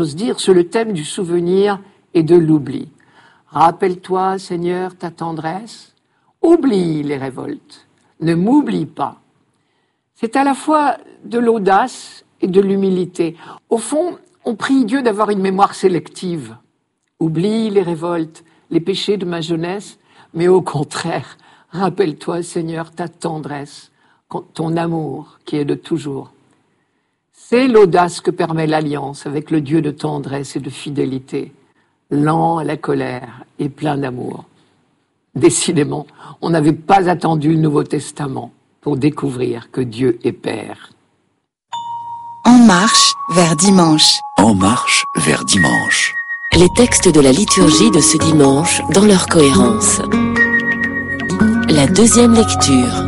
j'ose dire, sur le thème du souvenir et de l'oubli. Rappelle-toi, Seigneur, ta tendresse, oublie les révoltes, ne m'oublie pas. C'est à la fois de l'audace et de l'humilité. Au fond, on prie Dieu d'avoir une mémoire sélective. Oublie les révoltes, les péchés de ma jeunesse, mais au contraire, rappelle-toi, Seigneur, ta tendresse, ton amour qui est de toujours. C'est l'audace que permet l'alliance avec le Dieu de tendresse et de fidélité, lent à la colère et plein d'amour. Décidément, on n'avait pas attendu le Nouveau Testament pour découvrir que Dieu est Père. En marche vers dimanche. En marche vers dimanche. Les textes de la liturgie de ce dimanche dans leur cohérence. La deuxième lecture.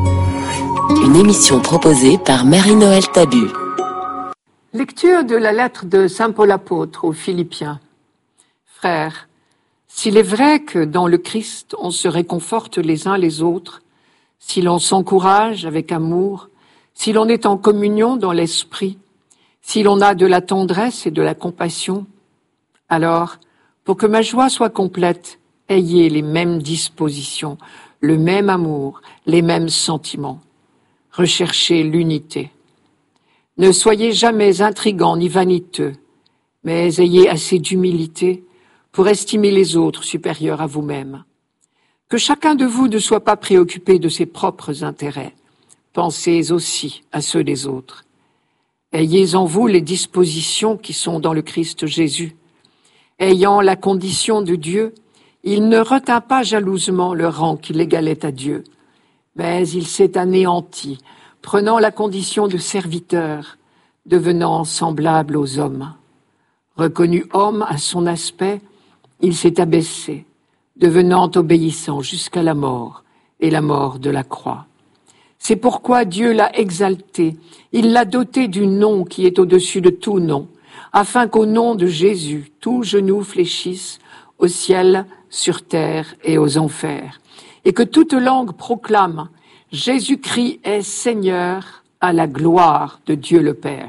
Une émission proposée par Marie-Noël Tabu. Lecture de la lettre de Saint Paul apôtre aux Philippiens. Frères, s'il est vrai que dans le Christ on se réconforte les uns les autres, si l'on s'encourage avec amour, si l'on est en communion dans l'esprit, si l'on a de la tendresse et de la compassion, alors, pour que ma joie soit complète, ayez les mêmes dispositions, le même amour, les mêmes sentiments. Recherchez l'unité. Ne soyez jamais intrigants ni vaniteux, mais ayez assez d'humilité pour estimer les autres supérieurs à vous-même. Que chacun de vous ne soit pas préoccupé de ses propres intérêts. Pensez aussi à ceux des autres. Ayez en vous les dispositions qui sont dans le Christ Jésus. Ayant la condition de Dieu, il ne retint pas jalousement le rang qui l'égalait à Dieu, mais il s'est anéanti, prenant la condition de serviteur, devenant semblable aux hommes. Reconnu homme à son aspect, il s'est abaissé, devenant obéissant jusqu'à la mort, et la mort de la croix. C'est pourquoi Dieu l'a exalté, il l'a doté du nom qui est au-dessus de tout nom, afin qu'au nom de Jésus, tout genou fléchisse au ciel, sur terre et aux enfers, et que toute langue proclame « Jésus-Christ est Seigneur à la gloire de Dieu le Père ».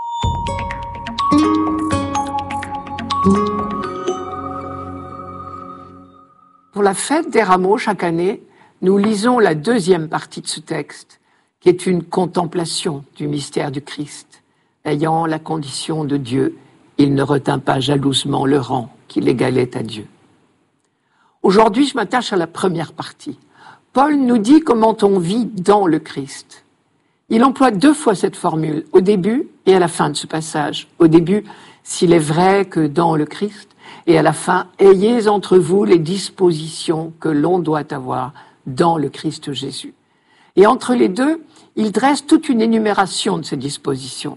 Pour la fête des Rameaux, chaque année, nous lisons la deuxième partie de ce texte, qui est une contemplation du mystère du Christ. Ayant la condition de Dieu, il ne retint pas jalousement le rang qui l'égalait à Dieu. Aujourd'hui, je m'attache à la première partie. Paul nous dit comment on vit dans le Christ. Il emploie 2 fois cette formule, au début et à la fin de ce passage. Au début, s'il est vrai que dans le Christ, et à la fin, ayez entre vous les dispositions que l'on doit avoir dans le Christ Jésus. Et entre les deux, il dresse toute une énumération de ces dispositions.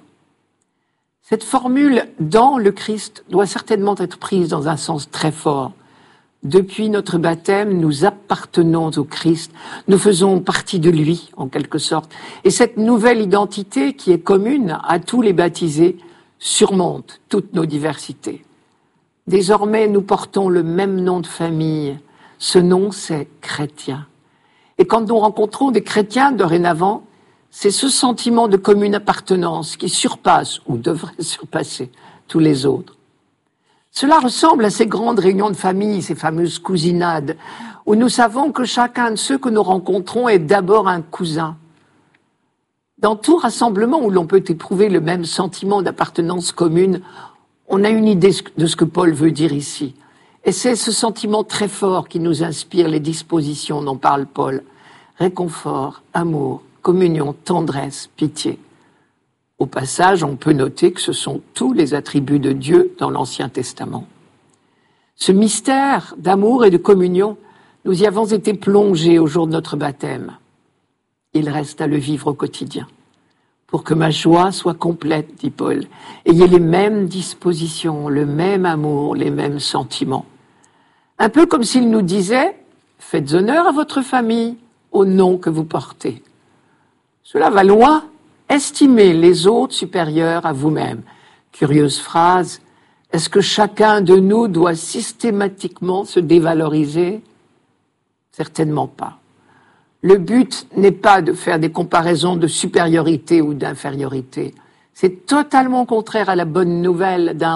Cette formule « dans le Christ » doit certainement être prise dans un sens très fort. Depuis notre baptême, nous appartenons au Christ, nous faisons partie de lui, en quelque sorte. Et cette nouvelle identité qui est commune à tous les baptisés surmonte toutes nos diversités. Désormais, nous portons le même nom de famille. Ce nom, c'est chrétien. Et quand nous rencontrons des chrétiens dorénavant, c'est ce sentiment de commune appartenance qui surpasse, ou devrait surpasser, tous les autres. Cela ressemble à ces grandes réunions de famille, ces fameuses cousinades, où nous savons que chacun de ceux que nous rencontrons est d'abord un cousin. Dans tout rassemblement où l'on peut éprouver le même sentiment d'appartenance commune, on a une idée de ce que Paul veut dire ici. Et c'est ce sentiment très fort qui nous inspire les dispositions dont parle Paul. Réconfort, amour, communion, tendresse, pitié. Au passage, on peut noter que ce sont tous les attributs de Dieu dans l'Ancien Testament. Ce mystère d'amour et de communion, nous y avons été plongés au jour de notre baptême. Il reste à le vivre au quotidien. Pour que ma joie soit complète, dit Paul, ayez les mêmes dispositions, le même amour, les mêmes sentiments. Un peu comme s'il nous disait « Faites honneur à votre famille au nom que vous portez ». Cela va loin. Estimez les autres supérieurs à vous-même. Curieuse phrase. Est-ce que chacun de nous doit systématiquement se dévaloriser ? Certainement pas. Le but n'est pas de faire des comparaisons de supériorité ou d'infériorité. C'est totalement contraire à la bonne nouvelle d'un